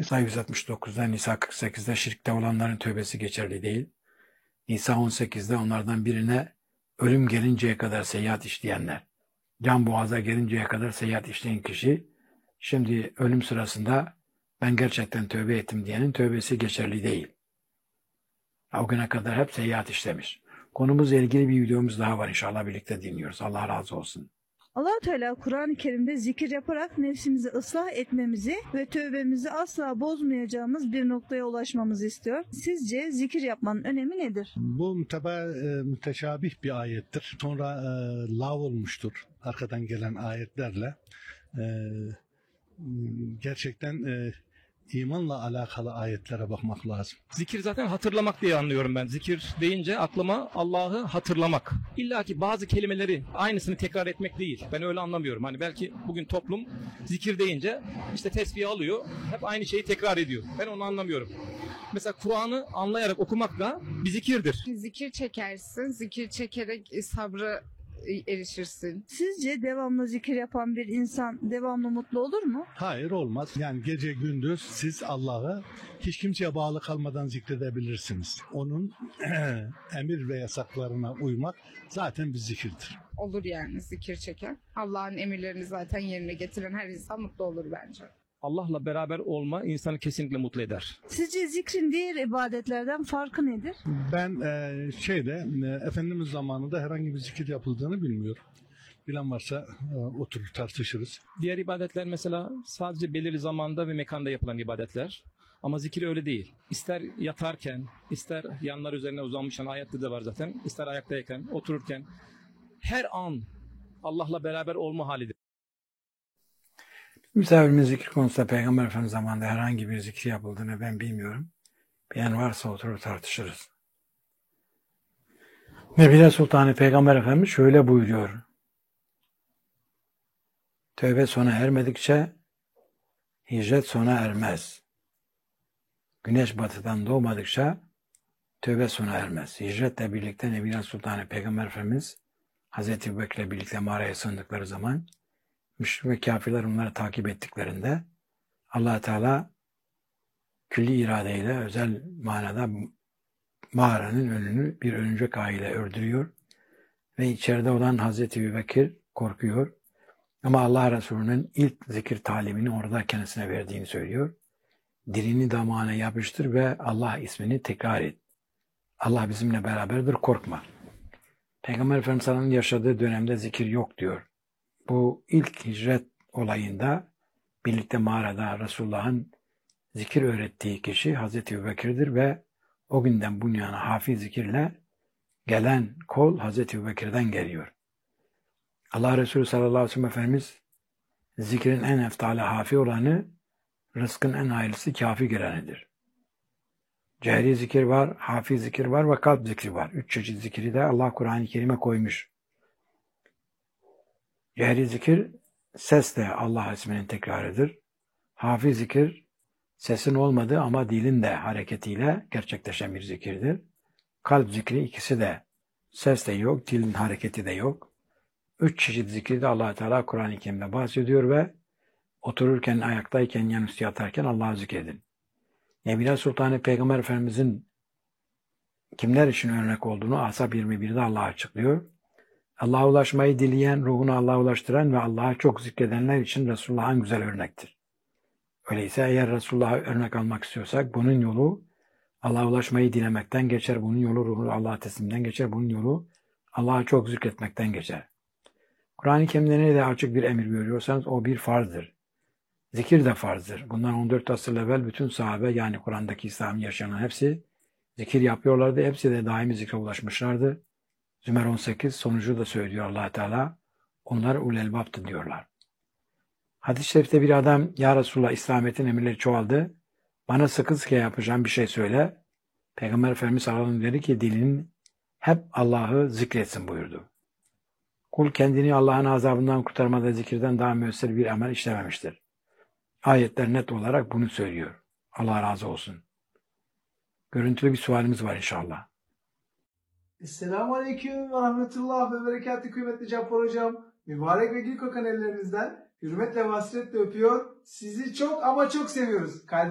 Sayı 169'da, Nisa 48'de şirkte olanların tövbesi geçerli değil. Nisa 18'de onlardan birine ölüm gelinceye kadar seyahat işleyenler, can boğaza gelinceye kadar seyahat işleyen kişi, şimdi ölüm sırasında ben gerçekten tövbe ettim diyenin tövbesi geçerli değil. O güne kadar hep seyahat işlemiş. Konumuzla ilgili bir videomuz daha var, inşallah birlikte dinliyoruz. Allah razı olsun. Allah-u Teala Kur'an-ı Kerim'de zikir yaparak nefsimizi ıslah etmemizi ve tövbemizi asla bozmayacağımız bir noktaya ulaşmamızı istiyor. Sizce zikir yapmanın önemi nedir? Bu müteşabih bir ayettir. Sonra lav olmuştur arkadan gelen ayetlerle. Gerçekten imanla alakalı ayetlere bakmak lazım. Zikir zaten hatırlamak diye anlıyorum ben. Zikir deyince aklıma Allah'ı hatırlamak. İlla ki bazı kelimeleri aynısını tekrar etmek değil. Ben öyle anlamıyorum. Hani belki bugün toplum zikir deyince işte tesbih alıyor, hep aynı şeyi tekrar ediyor. Ben onu anlamıyorum. Mesela Kur'an'ı anlayarak okumak da bir zikirdir. Zikir çekersin, zikir çekerek sabra erişirsin. Sizce devamlı zikir yapan bir insan devamlı mutlu olur mu? Hayır, olmaz. Yani gece gündüz siz Allah'ı hiç kimseye bağlı kalmadan zikredebilirsiniz. Onun emir ve yasaklarına uymak zaten bir zikirdir. Olur yani zikir çeken. Allah'ın emirlerini zaten yerine getiren her insan mutlu olur bence. Allah'la beraber olma insanı kesinlikle mutlu eder. Sizce zikrin diğer ibadetlerden farkı nedir? Ben Efendimiz zamanında herhangi bir zikir yapıldığını bilmiyorum. Bilen varsa oturur tartışırız. Diğer ibadetler mesela sadece belirli zamanda ve mekanda yapılan ibadetler. Ama zikir öyle değil. İster yatarken, ister yanlar üzerine uzanmış, ayette de var zaten. İster ayaktayken, otururken her an Allah'la beraber olma halidir. Misafirimin zikir konusunda Peygamber Efendimiz zamanında herhangi bir zikir yapıldığını ben bilmiyorum. Bilen varsa oturur tartışırız. Nebile Sultanı Peygamber Efendimiz şöyle buyuruyor. Tövbe sona ermedikçe hicret sona ermez. Güneş batıdan doğmadıkça tövbe sona ermez. Hicretle birlikte Nebile Sultanı Peygamber Efendimiz Hazreti Ebubekir'le birlikte mağaraya sığındıkları zaman müşrik ve kafirler onları takip ettiklerinde Allah Teala külli iradeyle özel manada mağaranın önünü bir örümcek ağıyla ördürüyor ve içeride olan Hazreti Ebubekir korkuyor. Ama Allah Resulü'nün ilk zikir talimini orada kendisine verdiğini söylüyor. Dilini damağına yapıştır ve Allah ismini tekrar et. Allah bizimle beraberdir, korkma. Peygamber Efendimiz'in yaşadığı dönemde zikir yok diyor. Bu ilk hicret olayında birlikte mağarada Resulullah'ın zikir öğrettiği kişi Hazreti Ebubekir'dir ve o günden bu yana hafiz zikirle gelen kol Hazreti Ebubekir'den geliyor. Allah Resulü sallallahu aleyhi ve sellem Efendimiz zikrin en eftali hafi olanı, rızkın en hayırlısı kafi gelenidir. Cehri zikir var, hafi zikir var ve kalp zikri var. 3 çeşit zikri de Allah Kur'an-ı Kerim'e koymuş. Cehri zikir sesle Allah isminin tekrarıdır. Hafi zikir sesin olmadığı ama dilin de hareketiyle gerçekleşen bir zikirdir. Kalp zikri ikisi de ses de yok, dilin hareketi de yok. 3 çeşit zikri de Allah Teala Kur'an-ı Kerim'de bahsediyor ve otururken, ayaktayken, yanüstü yatarken Allah'ı zikredin. Nebile Sultanı Peygamber Efendimizin kimler için örnek olduğunu Ashab 21'de Allah açıklıyor. Allah'a ulaşmayı dileyen, ruhunu Allah'a ulaştıran ve Allah'a çok zikredenler için Resulullah'ın güzel örnektir. Öyleyse eğer Resulullah'a örnek almak istiyorsak bunun yolu Allah'a ulaşmayı dilemekten geçer. Bunun yolu ruhunu Allah'a teslimden geçer. Bunun yolu Allah'a çok zikretmekten geçer. Kur'an-ı Kerim'de nerede açık bir emir görüyorsanız o bir farzdır. Zikir de farzdır. Bundan 14 asır evvel bütün sahabe, yani Kur'an'daki İslam'ı yaşayan hepsi zikir yapıyorlardı. Hepsi de daimi zikre ulaşmışlardı. Zümer 18 sonucu da söylüyor Allah Teala. Onlar ulul elbaptı diyorlar. Hadis-i şerifte bir adam, ya Resulullah İslamiyet'in emirleri çoğaldı. Bana sıkı sıkı yapacağım bir şey söyle. Peygamber Efendimiz sallallahu aleyhi ve sellem dedi ki dilin hep Allah'ı zikretsin buyurdu. Kul kendini Allah'ın azabından kurtarmada zikirden daha müessir bir amel işlememiştir. Ayetler net olarak bunu söylüyor. Allah razı olsun. Görüntülü bir sualimiz var inşallah. Esselamu Aleyküm ve Rahmetullah ve Berekatü kıymetli Cappar Hocam. Mübarek ve gül kokan ellerinizden hürmetle ve hasretle öpüyor. Sizi çok ama çok seviyoruz.